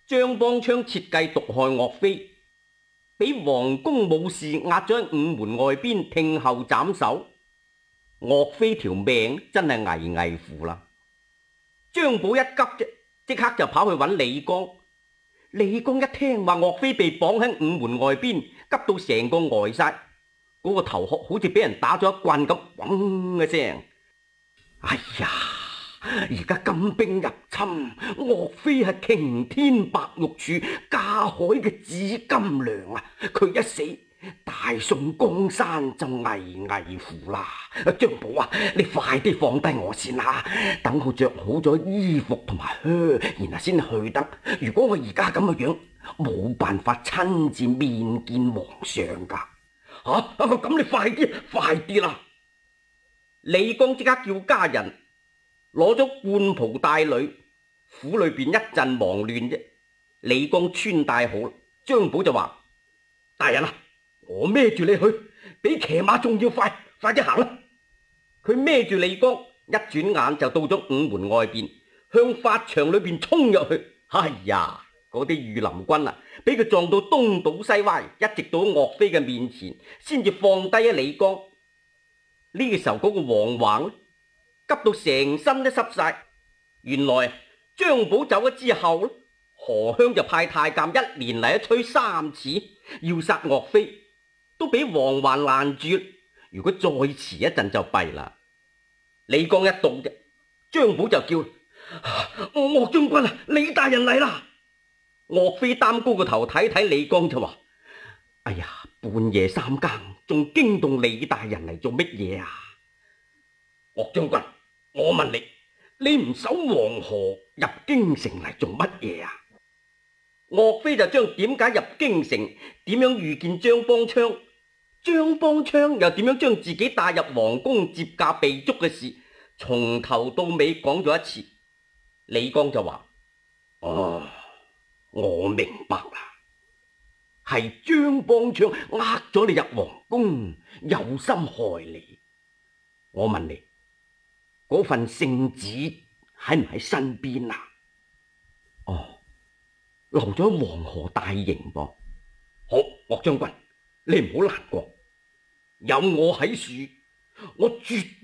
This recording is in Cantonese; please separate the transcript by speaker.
Speaker 1: 張邦昌設計毒害岳飛，俾皇宮武士押咗喺午門外邊聽候斬首。岳飛條命真係危危乎啦！張寶一急啫，即刻就跑去揾李剛。李剛一聽話岳飛被綁喺午門外邊，急到成個呆晒，嗰個頭殼好似俾人打咗一棍咁，嗡一聲。哎呀！而家金兵入侵，岳飛係擎天白玉柱，架海嘅紫金糧啊！佢一死，大宋江山就危危乎啦！張寶啊，你快啲放低我先啦，等我着好咗衣服同埋靴，然後先去得。如果我而家咁嘅樣，冇辦法親自面見皇上噶。咁你快啲啦！李剛即刻叫家人攞咗冠袍帶履，府裏邊一陣忙亂啫。李剛穿戴好，張寶就話：大人啊，我孭住你去，比騎馬仲要快，快啲行啦！佢孭住李剛，一轉眼就到咗午門外邊，向法場裏邊衝入去。哎呀，嗰啲御林軍啊，俾佢撞到東倒西歪，一直到岳飛嘅面前，先至放低咗李剛。呢個時候，嗰個黃橫急到成身都濕晒。原來張寶走咗之後，何香就派太監一連嚟吹3次，要殺岳飛，都俾黃橫攔住。如果再遲一陣就弊啦。李剛一動啫，張寶就叫：岳將軍啊，李大人嚟啦！岳飛擔高個頭睇睇李剛就話：哎呀，半夜3更仲驚動李大人嚟做乜嘢啊？岳將軍，我問你，你唔守黃河入京城嚟做乜嘢啊？岳飛就將點解入京城，點樣遇見張邦昌，張邦昌又點樣將自己帶入皇宮接駕被捉嘅事，從頭到尾講咗一次。李剛就話：我明白啦，係張邦昌呃咗你入皇宮，有心害你。我問你，嗰份聖旨喺唔喺身邊啊？留咗喺黃河大營噃。好，岳將軍，你唔好難過，有我喺處，我絕